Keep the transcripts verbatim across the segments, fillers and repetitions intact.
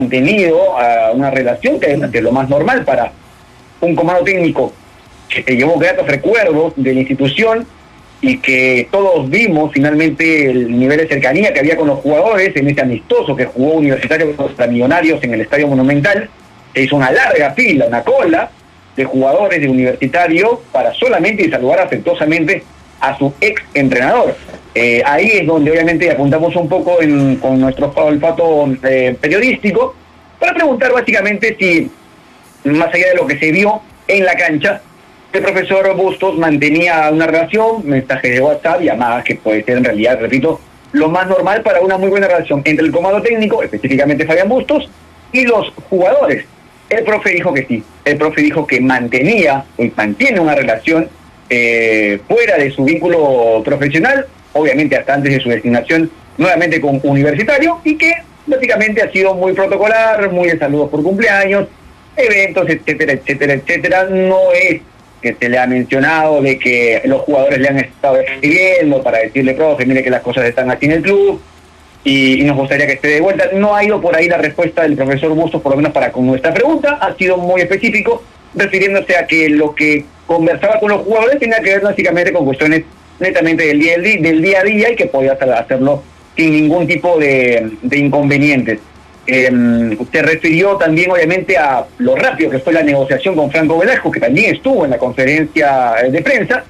mantenido uh, una relación que es, que es lo más normal para un comando técnico que te llevó gratos recuerdos de la institución y que todos vimos finalmente el nivel de cercanía que había con los jugadores en ese amistoso que jugó Universitario contra Millonarios en el Estadio Monumental. Se hizo una larga fila, una cola de jugadores de Universitario para solamente saludar afectuosamente a su ex entrenador. Eh, ahí es donde obviamente apuntamos un poco en, con nuestro olfato eh, periodístico para preguntar básicamente si, más allá de lo que se vio en la cancha, el profesor Bustos mantenía una relación, mensajes de WhatsApp, llamadas, que puede ser en realidad, repito, lo más normal para una muy buena relación entre el comando técnico, específicamente Fabián Bustos, y los jugadores. El profe dijo que sí, el profe dijo que mantenía y mantiene una relación eh, fuera de su vínculo profesional, obviamente hasta antes de su designación nuevamente con Universitario, y que básicamente ha sido muy protocolar, muy de saludos por cumpleaños, eventos, etcétera, etcétera, etcétera. No es que se le ha mencionado de que los jugadores le han estado escribiendo para decirle, profe, mire que las cosas están así en el club y, y nos gustaría que esté de vuelta. No ha ido por ahí la respuesta del profesor Bustos, por lo menos para con nuestra pregunta. Ha sido muy específico, refiriéndose a que lo que conversaba con los jugadores tenía que ver básicamente con cuestiones netamente del día, del día a día y que podía hacerlo sin ningún tipo de, de inconvenientes. Eh, se refirió también obviamente a lo rápido que fue la negociación con Franco Velasco, que también estuvo en la conferencia de prensa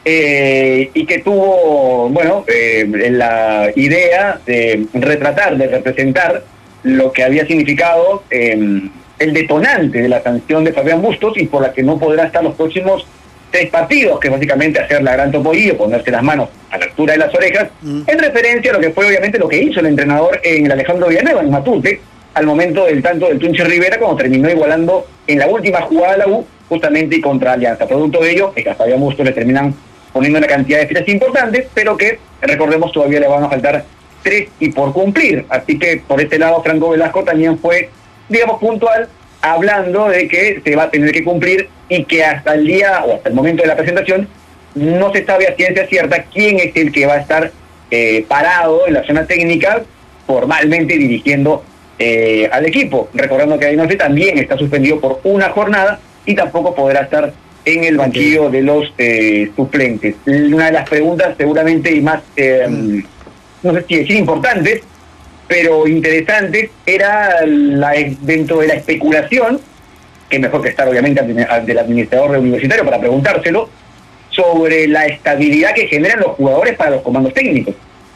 eh, y que tuvo, bueno, eh, la idea de retratar, de representar lo que había significado eh, el detonante de la sanción de Fabián Bustos y por la que no podrá estar los próximos tres partidos, que es básicamente hacer la gran topollillo, ponerse las manos a la altura de las orejas, mm. en referencia a lo que fue obviamente lo que hizo el entrenador en el Alejandro Villanueva, en Matute, al momento del tanto del Tunche Rivera, cuando terminó igualando en la última jugada de la U, justamente contra Alianza. Producto de ello, es que a Fabián Bustos le terminan poniendo una cantidad de fichas importantes, pero que, recordemos, todavía le van a faltar tres y por cumplir. Así que, por este lado, Franco Velasco también fue, digamos, puntual, hablando de que se va a tener que cumplir y que hasta el día o hasta el momento de la presentación no se sabe a ciencia cierta quién es el que va a estar eh, parado en la zona técnica formalmente dirigiendo eh, al equipo. Recordando que Aynor también está suspendido por una jornada y tampoco podrá estar en el banquillo okay. de los eh, suplentes. Una de las preguntas seguramente y más, eh, mm. no sé si decir importantes, pero interesantes, era la, dentro de la especulación, que mejor que estar obviamente del administrador universitario para preguntárselo, sobre la estabilidad que generan los jugadores para los comandos técnicos.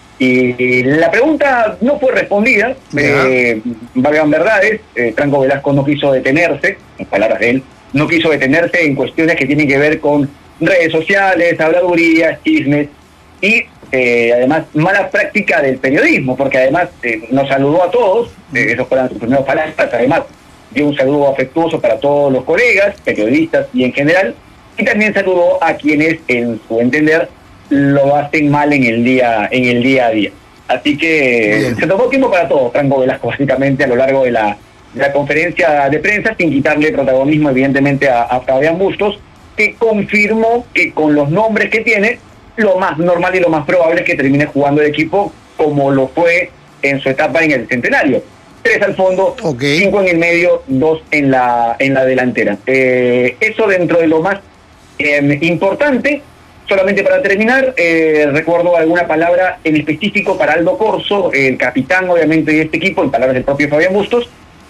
Y la pregunta no fue respondida, eh, valgan verdades, eh, Franco Velasco no quiso detenerse, en palabras de él, no quiso detenerse en cuestiones que tienen que ver con redes sociales, habladurías, chismes y eh, además mala práctica del periodismo, porque además eh, nos saludó a todos, eh, esos fueron sus primeros palabras, además dio un saludo afectuoso para todos los colegas, periodistas y en general, y también saludó a quienes, en su entender, lo hacen mal en el día en el día a día. Así que bien. Se tomó tiempo para todo, Franco Velasco, básicamente a lo largo de la, de la conferencia de prensa, sin quitarle protagonismo evidentemente a, a Fabián Bustos, que confirmó que con los nombres que tiene, lo más normal y lo más probable es que termine jugando el equipo como lo fue en su etapa en el Centenario. Tres al fondo, okay. cinco en el medio, dos en la en la delantera. Eh, eso dentro de lo más eh, importante. Solamente para terminar, eh, recuerdo alguna palabra en específico para Aldo Corso, el capitán obviamente de este equipo, en palabras del propio Fabián Bustos.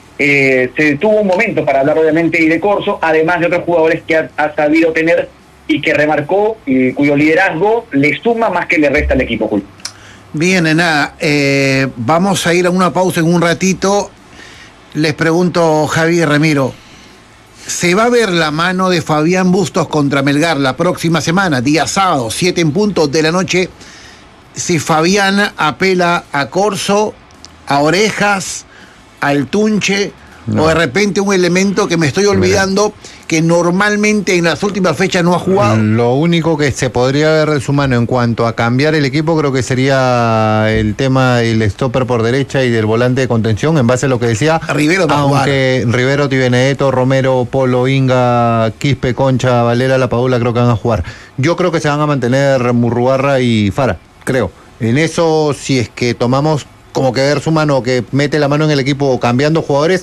Eh, se tuvo un momento para hablar obviamente de Corso, además de otros jugadores que ha, ha sabido tener y que remarcó, eh, cuyo liderazgo le suma más que le resta al equipo, Julio. Bien, nada, eh, vamos a ir a una pausa en un ratito. Les pregunto, Javier Ramiro, ¿se va a ver la mano de Fabián Bustos contra Melgar la próxima semana, día sábado, siete en punto de la noche, si Fabián apela a Corso, a Orejas, al Tunche, no. o de repente un elemento que me estoy olvidando, que normalmente en las últimas fechas no ha jugado? Lo único que se podría ver de su mano en cuanto a cambiar el equipo creo que sería el tema del stopper por derecha y del volante de contención, en base a lo que decía Rivero, aunque Rivero, Tibenedetto, Romero, Polo, Inga, Quispe, Concha, Valera, La Padula creo que van a jugar. Yo creo que se van a mantener Murrugarra y Fara, creo. En eso, si es que tomamos como que ver su mano, que mete la mano en el equipo cambiando jugadores,